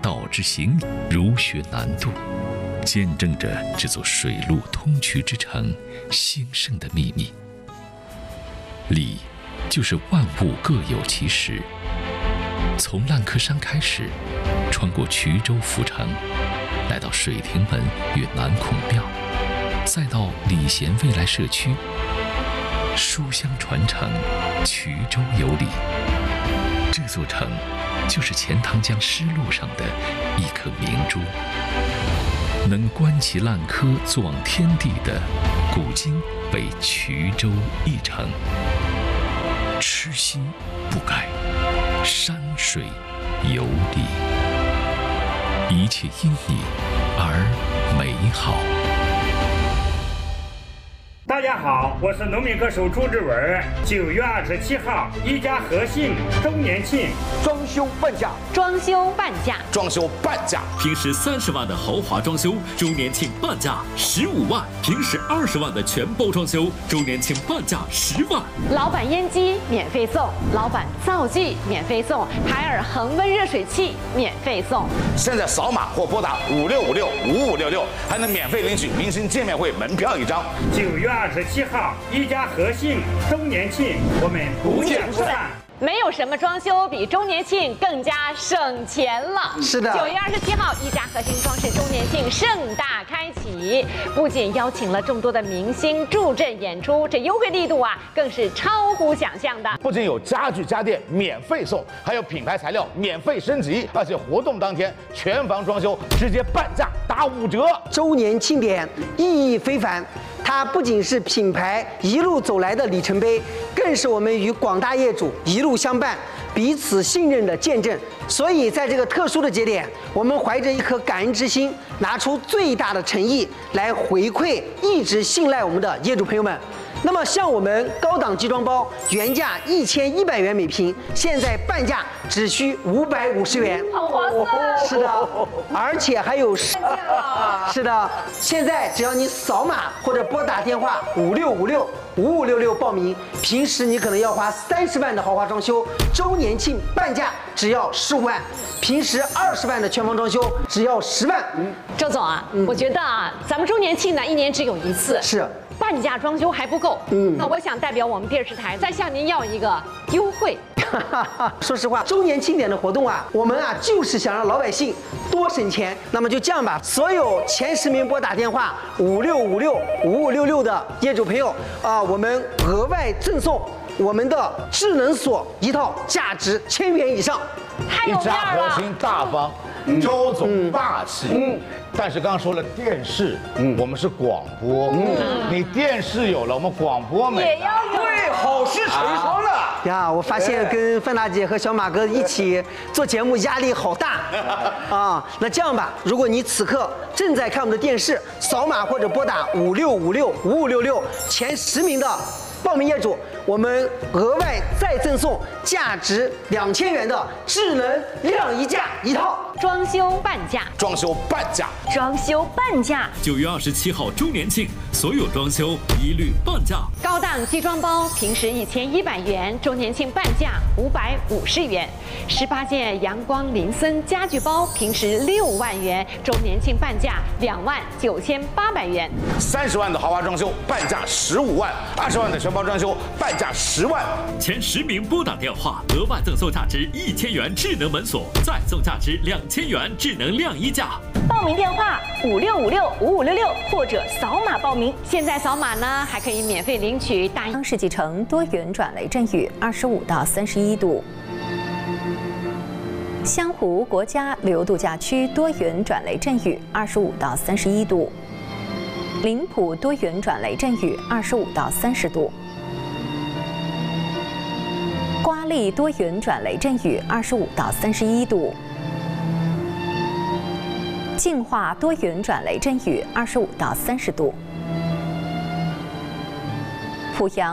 道之行，儒学难度，见证着这座水陆通衢之城兴盛的秘密。礼，就是万物各有其时。从烂柯山开始，穿过衢州府城，来到水亭门与南孔庙，再到礼贤未来社区，书香传承，衢州有礼。这座城就是钱塘江丝路上的一颗明珠，能观其烂柯坐望天地的，古今为衢州一城。痴心不改，山水有礼，一切因你而美好。 大家好，我是农民歌手朱志文。9月27号，一家和信周年庆， 装修半价， 装修半价， 装修半价。 平时30万的豪华装修，周年庆半价15万；平时20万的全包装修，周年庆半价10万。 老板烟机免费送，老板灶具免费送，海尔恒温热水器免费送。 现在扫码或拨打56565566，还能免费领取明星见面会门票1张。 9月27号，一家和信周年庆，我们不见不散。 没有什么装修比周年庆更加省钱了。 是的 9月27号，一家和信装饰周年庆盛大开启，不仅邀请了众多的明星助阵演出，这优惠力度啊，更是超乎想象的。 不仅有家具家电免费送，还有品牌材料免费升级，而且活动当天全房装修直接半价打5折。 周年庆典意义非凡。它不仅是品牌一路走来的里程碑，更是我们与广大业主一路相伴、彼此信任的见证。所以，在这个特殊的节点，我们怀着一颗感恩之心，拿出最大的诚意来回馈一直信赖我们的业主朋友们。那么，像我们高档集装包原价1100元每平，现在半价只需550元， 好划算！ 是的，而且还有是的，现在只要你扫码或者拨打电话56565566报名，平时你可能要花30万的豪华装修，周年庆半价只要15万，平时20万的全房装修只要10万。 周总啊，我觉得啊，咱们周年庆呢1年只有1次， 是。 半价装修还不够，那我想代表我们电视台再向您要一个优惠。 说实话，周年庆典的活动啊，我们啊就是想让老百姓多省钱。那么就这样吧，所有前10名拨打电话56565566的业主朋友啊，我们额外赠送我们的智能锁1套，价值1000元以上。 太有面一家了！ 和心大方，周总霸气。但是刚刚说了电视，我们是广播，你电视有了，我们广播没了， 也要有对，好事成双了。 呀，我发现跟范大姐和小马哥一起做节目压力好大啊！那这样吧，如果你此刻正在看我们的电视，扫码或者拨打56565566，前10名的报名业主，我们额外再赠送价值2000元的智能晾衣架1套。 装修半价， 装修半价， 装修半价。 9月27号周年庆，所有装修一律半价。 高档集装包平时1100元，周年庆半价550元。18件阳光林森家具包平时6万元，周年庆半价29800元。 30万的豪华装修半价15万，20万的全包装修半价10万。 前10名拨打电话，额外赠送价值1000元智能门锁，再送价值2000元智能晾衣架。 报名电话56565566或者扫码报名。现在扫码呢，还可以免费领取大央世纪城多云转雷阵雨，25到31度。湘湖国家旅游度假区多云转雷阵雨，25到31度。林浦多云转雷阵雨，25到30度。瓜沥多云转雷阵雨，25到31度。净化多云转雷阵雨，25到30度。濮阳